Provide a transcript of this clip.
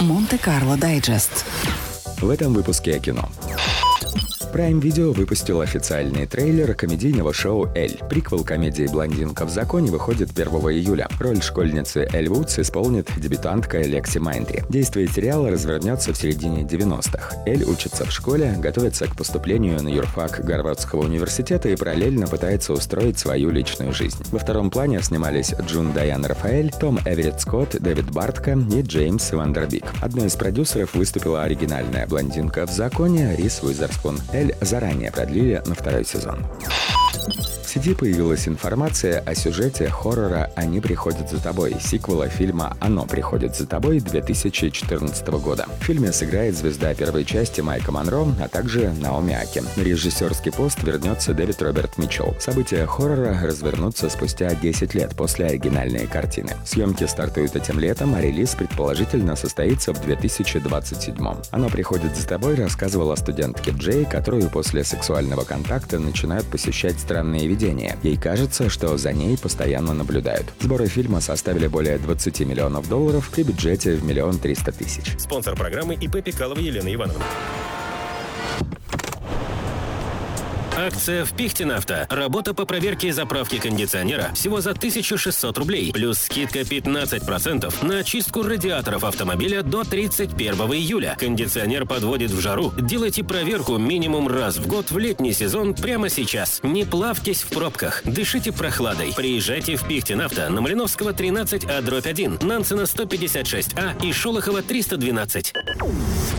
Монте-Карло Дайджест. В этом выпуске о кино. Prime Video выпустил официальный трейлер комедийного шоу «Эль». Приквел комедии «Блондинка в законе» выходит 1 июля. Роль школьницы Эль Вудс исполнит дебютантка Лекси Майнтри. Действие сериала развернется в середине 90-х. Эль учится в школе, готовится к поступлению на юрфак Гарвардского университета и параллельно пытается устроить свою личную жизнь. Во втором плане снимались Джун Дайан Рафаэль, Том Эверетт Скотт, Дэвид Бартко и Джеймс Вандербик. Одной из продюсеров выступила оригинальная «Блондинка в законе» Риз Уизерспун. «Эль» заранее продлили на второй сезон. В сети появилась информация о сюжете хоррора «Они приходят за тобой», сиквела фильма «Оно приходит за тобой» 2014 года. В фильме сыграет звезда первой части Майка Монро, а также Наоми Аки. На режиссерский пост вернется Дэвид Роберт Митчелл. События хоррора развернутся спустя 10 лет после оригинальной картины. Съемки стартуют этим летом, а релиз предположительно состоится в 2027. «Оно приходит за тобой» рассказывала о студентке Джей, которую после сексуального контакта начинают посещать странные видения. Ей кажется, что за ней постоянно наблюдают. Сборы фильма составили более $20 миллионов при бюджете в 1 300 000. Спонсор программы ИП Пикалова Елена Ивановна. Акция в Пихтинавто. Работа по проверке и заправке кондиционера всего за 1600 рублей. Плюс скидка 15% на очистку радиаторов автомобиля до 31 июля. Кондиционер подводит в жару. Делайте проверку минимум раз в год в летний сезон прямо сейчас. Не плавьтесь в пробках. Дышите прохладой. Приезжайте в Пихтинавто на Малиновского 13А/1, Нансена 156А и Шолохова 312.